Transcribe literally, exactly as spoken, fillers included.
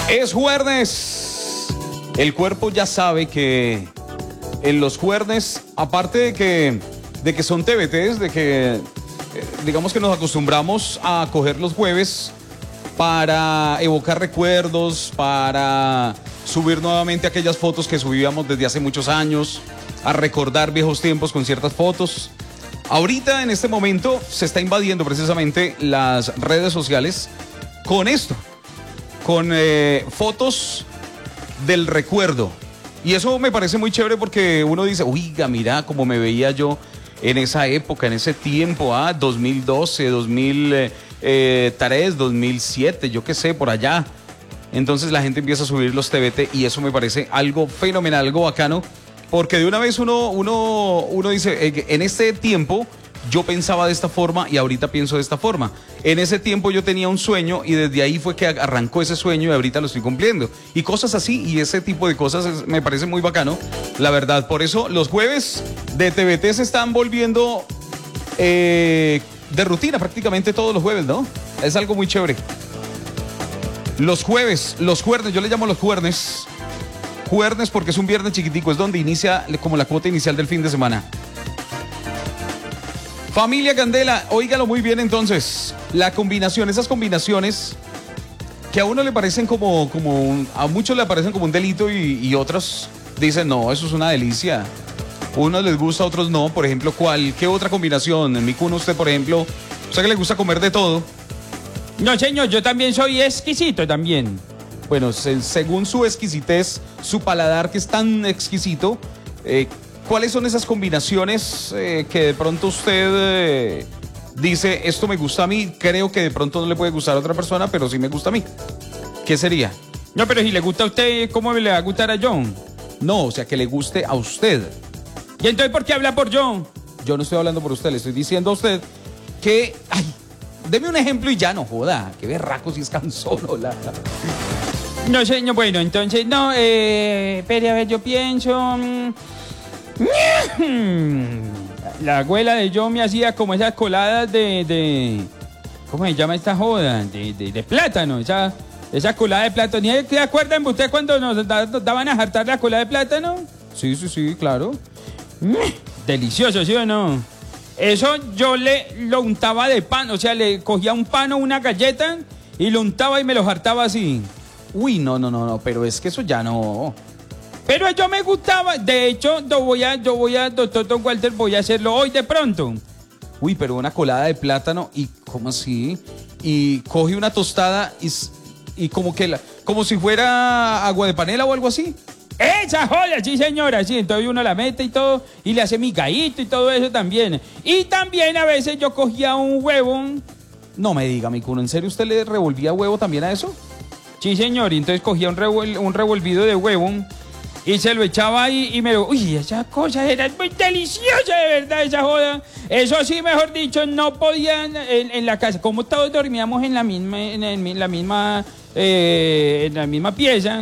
Es jueves. El cuerpo ya sabe que en los jueves, aparte de que, de que son T V Ts, de que eh, digamos que nos acostumbramos a coger los jueves para evocar recuerdos, para subir nuevamente aquellas fotos que subíamos desde hace muchos años, a recordar viejos tiempos con ciertas fotos. Ahorita, en este momento, se está invadiendo precisamente las redes sociales con esto, con eh, fotos del recuerdo. Y eso me parece muy chévere porque uno dice, oiga, mira cómo me veía yo en esa época, en ese tiempo, ah, dos mil doce, dos mil tres, dos mil siete, yo qué sé, por allá. Entonces la gente empieza a subir los T V T y eso me parece algo fenomenal, algo bacano, porque de una vez uno, uno, uno dice, en este tiempo yo pensaba de esta forma y ahorita pienso de esta forma. En ese tiempo yo tenía un sueño y desde ahí fue que arrancó ese sueño y ahorita lo estoy cumpliendo. Y cosas así, y ese tipo de cosas es, me parece muy bacano, la verdad. Por eso los jueves de T V T se están volviendo eh, de rutina prácticamente todos los jueves, ¿no? Es algo muy chévere. Los jueves, los jueves, yo le llamo los jueves. Jueves porque es un viernes chiquitico, es donde inicia como la cuota inicial del fin de semana. Familia Candela, óigalo muy bien entonces. La combinación, esas combinaciones que a uno le parecen como, como un, a muchos le parecen como un delito y, y otros dicen, no, eso es una delicia. Unos les gusta, a otros no. Por ejemplo, ¿cuál? ¿Qué otra combinación? En mi cuno usted, por ejemplo, ¿usted que le gusta comer de todo? No, señor, yo también soy exquisito también. Bueno, se, según su exquisitez, su paladar que es tan exquisito, eh, ¿cuáles son esas combinaciones eh, que de pronto usted eh, dice, esto me gusta a mí, creo que de pronto no le puede gustar a otra persona, pero sí me gusta a mí? ¿Qué sería? No, pero si le gusta a usted, ¿cómo le va a gustar a John? No, o sea, que le guste a usted. ¿Y entonces por qué habla por John? Yo no estoy hablando por usted, le estoy diciendo a usted que... Ay, deme un ejemplo y ya no joda, qué berraco si es cansón, hola. No, señor, bueno, entonces, no, eh, espere, a ver, yo pienso... La abuela de John me hacía como esas coladas de... de ¿cómo se llama esta joda? De, de, de plátano, esa, esa colada de plátano. ¿Se acuerdan ustedes cuando nos, da, nos daban a jartar la colada de plátano? Sí, sí, sí, claro. Delicioso, ¿sí o no? Eso yo le lo untaba de pan, o sea, le cogía un pan o una galleta y lo untaba y me lo jartaba así. Uy, no, no, no, no, pero es que eso ya no... Pero yo me gustaba, de hecho, yo voy a, yo voy a, doctor Don Walter, voy a hacerlo hoy de pronto. Uy, pero una colada de plátano y, ¿cómo así? Y coge una tostada y, y como que, la, como si fuera agua de panela o algo así. Esa joya, sí señora, sí, entonces uno la mete y todo, y le hace migaíto y todo eso también. Y también a veces yo cogía un huevo. No me diga, mi cuno, ¿en serio usted le revolvía huevo también a eso? Sí señor, y entonces cogía un, revol, un revolvido de huevo y se lo echaba ahí y me lo... Uy, esa cosa era muy deliciosa, de verdad, esa joda. Eso sí, mejor dicho, no podían en, en la casa, como todos dormíamos en la misma, en, en la misma, eh, en la misma pieza.